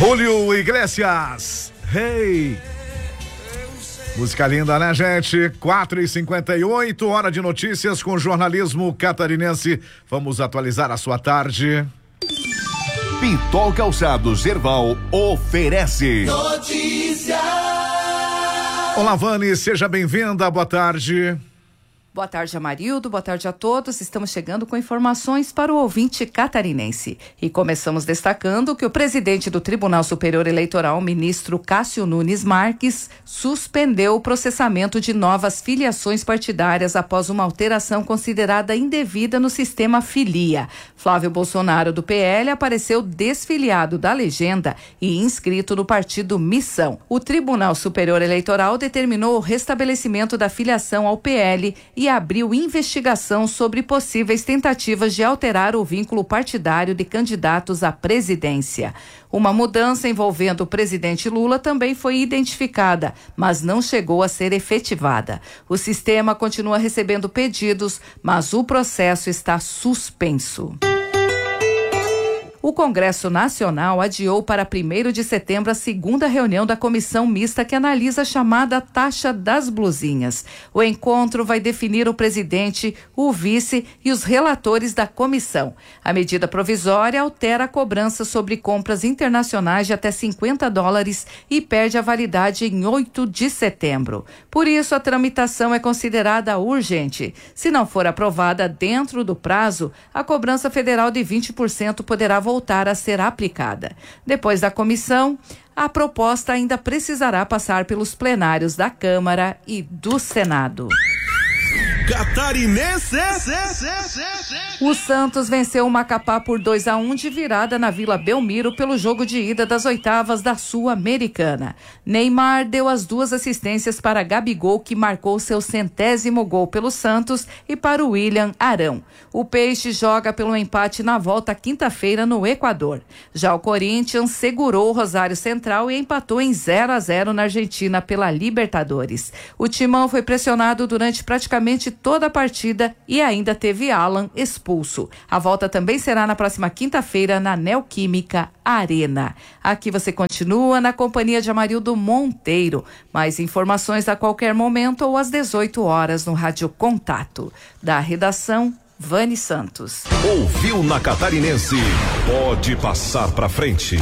Julio Iglesias, hey! Música linda, né, gente? 4h58, hora de notícias com jornalismo catarinense. Vamos atualizar a sua tarde. Pitol Calçados Erval oferece notícia. Olá, Vani, seja bem-vinda, boa tarde. Boa tarde, Amarildo. Boa tarde a todos. Estamos chegando com informações para o ouvinte catarinense. E começamos destacando que o presidente do Tribunal Superior Eleitoral, ministro Cássio Nunes Marques, suspendeu o processamento de novas filiações partidárias após uma alteração considerada indevida no sistema Filia. Flávio Bolsonaro, do PL, apareceu desfiliado da legenda e inscrito no partido Missão. O Tribunal Superior Eleitoral determinou o restabelecimento da filiação ao PL e abriu investigação sobre possíveis tentativas de alterar o vínculo partidário de candidatos à presidência. Uma mudança envolvendo o presidente Lula também foi identificada, mas não chegou a ser efetivada. O sistema continua recebendo pedidos, mas o processo está suspenso. O Congresso Nacional adiou para 1º de setembro a segunda reunião da comissão mista que analisa a chamada taxa das blusinhas. O encontro vai definir o presidente, o vice e os relatores da comissão. A medida provisória altera a cobrança sobre compras internacionais de até $50 e perde a validade em 8 de setembro. Por isso, a tramitação é considerada urgente. Se não for aprovada dentro do prazo, a cobrança federal de 20% poderá voltar a ser aplicada. Depois da comissão, a proposta ainda precisará passar pelos plenários da Câmara e do Senado. Catarinense. O Santos venceu o Macapá por 2-1 de virada na Vila Belmiro pelo jogo de ida das oitavas da Sul-Americana. Neymar deu as 2 assistências para Gabigol, que marcou seu 100º gol pelo Santos, e para o William Arão. O Peixe joga pelo empate na volta quinta-feira no Equador. Já o Corinthians segurou o Rosário Central e empatou em 0-0 na Argentina pela Libertadores. O Timão foi pressionado durante praticamente toda a partida e ainda teve Alan expulso. A volta também será na próxima quinta-feira na Neoquímica Arena. Aqui você continua na companhia de Amarildo Monteiro. Mais informações a qualquer momento ou às 18 horas no Rádio Contato. Da redação, Vani Santos. Ouviu na Catarinense? Pode passar pra frente.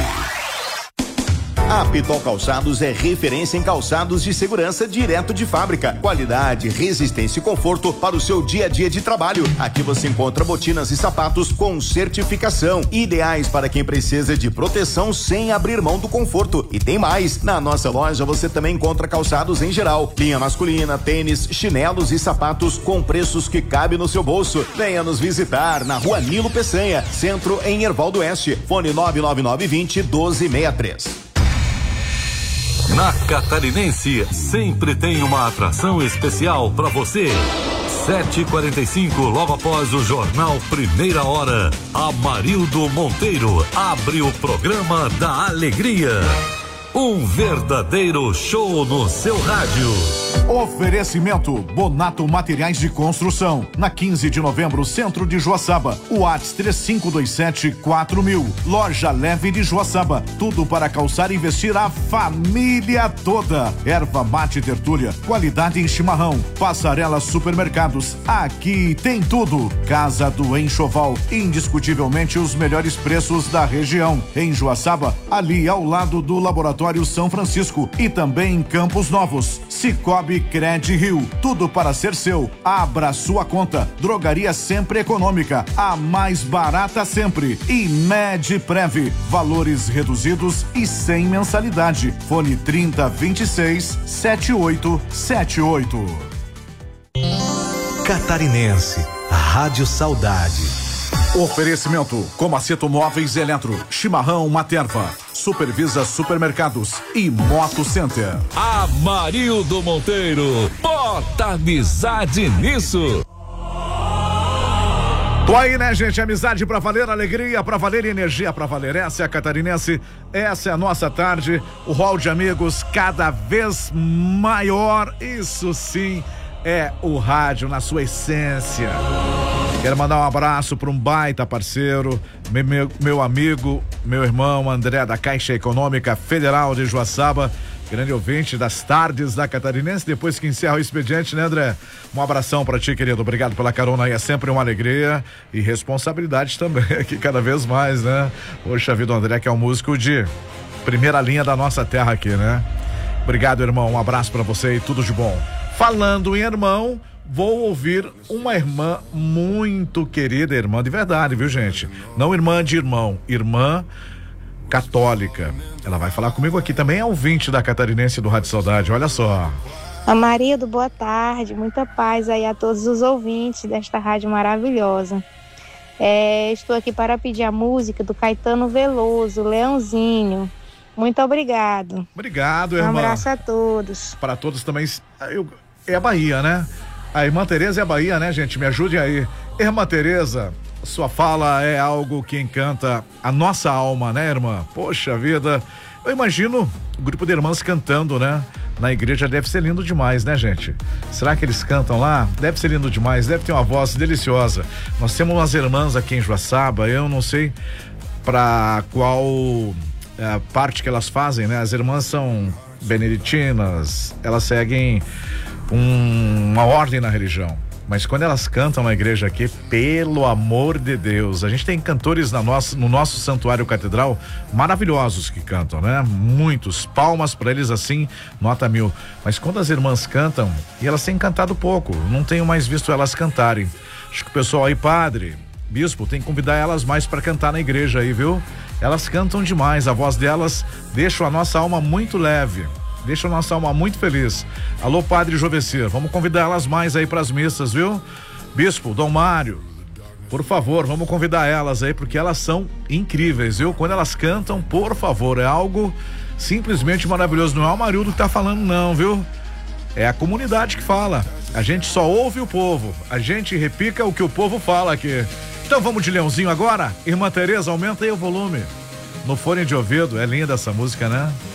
A Pitol Calçados é referência em calçados de segurança direto de fábrica. Qualidade, resistência e conforto para o seu dia a dia de trabalho. Aqui você encontra botinas e sapatos com certificação, ideais para quem precisa de proteção sem abrir mão do conforto. E tem mais, na nossa loja você também encontra calçados em geral, linha masculina, tênis, chinelos e sapatos com preços que cabem no seu bolso. Venha nos visitar na Rua Nilo Peçanha, centro em Erval do Oeste. Fone 99920-1263. Na Catarinense, sempre tem uma atração especial para você. 7h45, logo após o jornal Primeira Hora, Amarildo Monteiro abre o programa da alegria. Um verdadeiro show no seu rádio. Oferecimento Bonato Materiais de Construção. Na 15 de novembro, centro de Joaçaba. WhatsApp 3527-4000. Loja Leve de Joaçaba. Tudo para calçar e vestir a família toda. Erva mate tertúlia. Qualidade em chimarrão. Passarela Supermercados. Aqui tem tudo. Casa do Enxoval. Indiscutivelmente os melhores preços da região. Em Joaçaba, ali ao lado do Laboratório São Francisco e também em Campos Novos. Cicobi Cred Rio, tudo para ser seu. Abra sua conta. Drogaria Sempre Econômica, a mais barata sempre. E Medprev, valores reduzidos e sem mensalidade. Fone 3026-7878. Catarinense, Rádio Saudade. Oferecimento Comaceto Móveis Eletro, Chimarrão Materva, Supervisa Supermercados e Moto Center. Amarildo Monteiro, bota amizade nisso. Tô aí, né, gente? Amizade pra valer, alegria pra valer, energia pra valer. Essa é a Catarinense, essa é a nossa tarde. O hall de amigos cada vez maior. Isso sim é o rádio na sua essência. Quero mandar um abraço para um baita parceiro, meu amigo, meu irmão André da Caixa Econômica Federal de Joaçaba, grande ouvinte das tardes da Catarinense, depois que encerra o expediente, né, André? Um abração para ti, querido, obrigado pela carona aí, é sempre uma alegria e responsabilidade também aqui cada vez mais, né? Poxa vida, o André que é um músico de primeira linha da nossa terra aqui, né? Obrigado, irmão, um abraço para você e tudo de bom. Falando em irmão, vou ouvir uma irmã muito querida, irmã de verdade, viu, gente? Não irmã de irmão, irmã católica. Ela vai falar comigo aqui também, é ouvinte da Catarinense do Rádio Saudade, olha só. Amarildo, boa tarde, muita paz aí a todos os ouvintes desta rádio maravilhosa. Estou aqui para pedir a música do Caetano Veloso, Leãozinho. Muito obrigado. Obrigado, irmã. Um abraço a todos. Para todos também. É a Bahia, né? A irmã Tereza é a Bahia, né, gente? Me ajudem aí. Irmã Tereza, sua fala é algo que encanta a nossa alma, né, irmã? Poxa vida. Eu imagino o grupo de irmãs cantando, né? Na igreja deve ser lindo demais, né, gente? Será que eles cantam lá? Deve ser lindo demais, deve ter uma voz deliciosa. Nós temos umas irmãs aqui em Joaçaba, eu não sei para qual parte que elas fazem, né? As irmãs são beneditinas, elas seguem uma ordem na religião. Mas quando elas cantam na igreja aqui, pelo amor de Deus, a gente tem cantores no nosso santuário catedral maravilhosos que cantam, né? Muitos, palmas para eles assim, nota 1000. Mas quando as irmãs cantam, e elas têm cantado pouco, não tenho mais visto elas cantarem. Acho que o pessoal aí, padre, bispo, tem que convidar elas mais para cantar na igreja aí, viu? Elas cantam demais, a voz delas deixa a nossa alma muito leve. Deixa a nossa alma muito feliz. Alô, Padre Jovecir, vamos convidar elas mais aí pras missas, viu? Bispo, Dom Mário, por favor, vamos convidar elas aí, porque elas são incríveis, viu? Quando elas cantam, por favor, é algo simplesmente maravilhoso. Não é o Amarildo que tá falando não, viu? É a comunidade que fala. A gente só ouve o povo, a gente repica o que o povo fala aqui. Então vamos de Leãozinho agora? Irmã Tereza, aumenta aí o volume no fone de ouvido, é linda essa música, né?